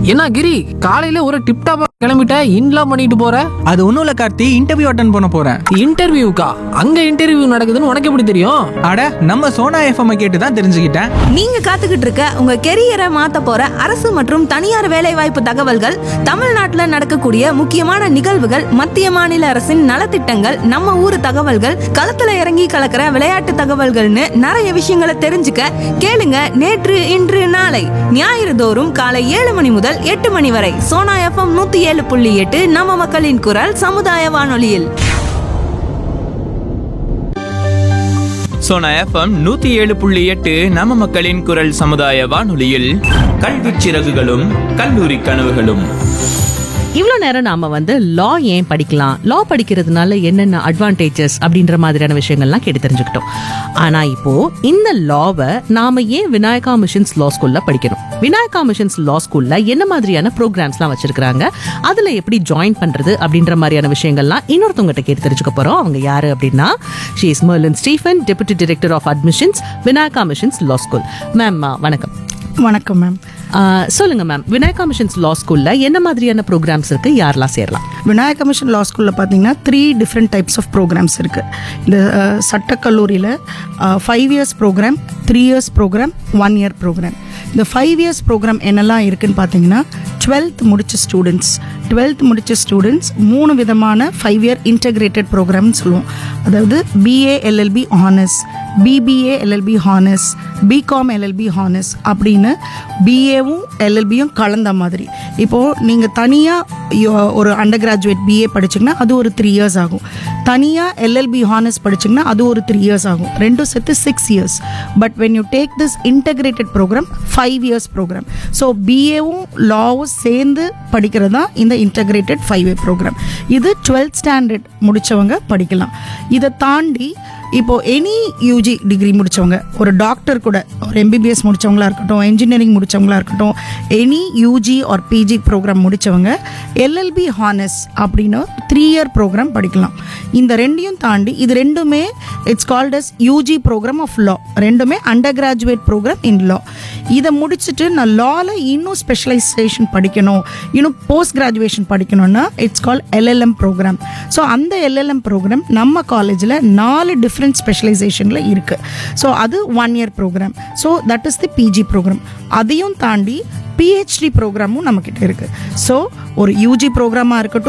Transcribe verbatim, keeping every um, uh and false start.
என்ன கிரி, காலையில ஒரு டிப் டாப்பா கிளம்பிட்ட, இன்லாம் பண்ணிட்டு போற? அது ஒன்றும் இல்லை கார்த்தி, இன்டர்வியூ அட்டன் பண்ண போகிறேன். இன்டர்வியூக்கா? அங்க இன்டர்வியூ நடக்குதுன்னு உனக்கு எப்படி தெரியும்? அட, நம்ம சோனா எஃப்எம் கேட்டு தான் தெரிஞ்சுக்கிட்டேன். நீங்க காத்துக்கிட்டு இருக்க உங்க கெரியரை மாத்த போற அரசு மற்றும் தனியார் வேலைவாய்ப்பு தகவல்கள், தமிழ்நாட்டுல நடக்கக்கூடிய முக்கியமான நிகழ்வுகள், மத்திய மாநில அரசின் நலத்திட்டங்கள், நம்ம ஊரு தகவல்கள், களத்துல இறங்கி கலக்கிற விளையாட்டு தகவல்கள்னு நிறைய விஷயங்களை தெரிஞ்சுக்க கேளுங்க. நேற்று இன்று நாளை ஞாயிறு தோறும் காலை ஏழு மணி முதல் எட்டு மணி வரை சோனா எஃப்எம் நூத்தி ஏழு புள்ளி எட்டு நம்ம மக்களின் குரல் சமுதாய வானொலியில். சோனா எஃப்எம் நூத்தி ஏழு புள்ளி எட்டு நம்ம மக்களின் குரல் சமுதாய வானொலியில் கல்வி சிறகுகளும் கல்லூரி கனவுகளும். இவ்வளோ நேரம் நாம வந்து லா ஏன் படிக்கலாம், லா படிக்கிறதுனால என்னென்ன அட்வான்டேஜஸ் அப்படின்ற மாதிரியான விஷயங்கள்லாம் கேட்டு தெரிஞ்சுக்கிட்டோம். ஆனா இப்போ இந்த லாவை நாம ஏன் விநாயகா மிஷன்ஸ் லா ஸ்கூல்ல படிக்கணும், விநாயகா மிஷன்ஸ் லா ஸ்கூல்ல என்ன மாதிரியான ப்ரோக்ராம்ஸ்லாம் வச்சிருக்காங்க, அதுல எப்படி ஜாயின் பண்றது அப்படின்ற மாதிரியான விஷயங்கள்லாம் இன்னொருத்தவங்ககிட்ட கேட்டு தெரிஞ்சுக்க போறோம். அவங்க யாரு அப்படின்னா, she is Merlin Stephen, deputy director of admissions, Vinayaka missions law school. Ma'am வணக்கம். வணக்கம் மேம். சொல்லுங்க மேம், விநாயகா மிஷன்ஸ் லா ஸ்கூல்ல என்ன மாதிரியான ப்ரோக்ராம்ஸ் இருக்கு, யாரெல்லாம் சேரலாம்? விநாயகா மிஷன் லா ஸ்கூலில் பார்த்தீங்கன்னா three different types of programs இருக்குது. இந்த சட்டக்கல்லூரியில் five years program, three years program, one year programme. இந்த ஃபைவ் இயர்ஸ் ப்ரோக்ராம் என்னெல்லாம் இருக்குதுன்னு பார்த்தீங்கன்னா, டுவெல்த் முடிச்ச ஸ்டூடெண்ட்ஸ் டுவெல்த் முடிச்ச ஸ்டூடெண்ட்ஸ் மூணு விதமான ஃபைவ் இயர் இன்டகிரேட்டட் ப்ரோக்ராம்னு சொல்லுவோம். அதாவது BA LLB honours, BBA LLB honours, BCom LLB honours அப்படின்னு பிஏவும் எல்எல்பியும் கலந்த மாதிரி. இப்போது நீங்கள் தனியாக ஒரு அண்டர் கிராஜுவேட் பிஏ படிச்சிங்கன்னா அது ஒரு த்ரீ இயர்ஸ் ஆகும். தனியாக எல்எல்பி ஹானர்ஸ் படிச்சிங்கன்னா அது ஒரு த்ரீ இயர்ஸ் ஆகும். ரெண்டும் சேர்த்து six years. But when you take this integrated program, five years program. So பிஏவும் லாவும் சேர்ந்து படிக்கிறது தான் இந்த இன்டகிரேட்டட் ஃபைவ் இயர் ப்ரோக்ராம். இது டுவெல்த் ஸ்டாண்டர்ட் முடித்தவங்க படிக்கலாம். இதை தாண்டி இப்போது எனி யூஜி டிகிரி முடித்தவங்க, ஒரு டாக்டர் கூட, ஒரு எம்பிபிஎஸ் முடித்தவங்களா இருக்கட்டும், இன்ஜினியரிங் முடித்தவங்களா இருக்கட்டும், any UG R PG program முடித்தவங்க எல்எல்பி ஹானர்ஸ் அப்படின்னு த்ரீ இயர் ப்ரோக்ராம் படிக்கலாம். இந்த ரெண்டையும் தாண்டி இது ரெண்டுமே it's called as UG programme of law. ரெண்டுமே அண்டர் கிராஜுவேட் ப்ரோக்ராம் இன் லா. இதை முடிச்சுட்டு நான் லாவில் இன்னும் ஸ்பெஷலைசேஷன் படிக்கணும், இன்னும் போஸ்ட் கிராஜுவேஷன் படிக்கணும்னா it's call LLM program. So அந்த எல்எல்எம் ப்ரோக்ராம் நம்ம காலேஜில் நாலு டிஃப்ரெண்ட் ஸ்பெஷலைசேஷனில் இருக்குது. ஸோ அது one year programme. So that is the PG program. அதையும் தாண்டி பிஹெச்டி ப்ரோக்ராமும் நம்மக்கிட்ட இருக்குது. ஸோ ஒரு யூஜி ப்ரோக்ராமாக இருக்கட்டும்,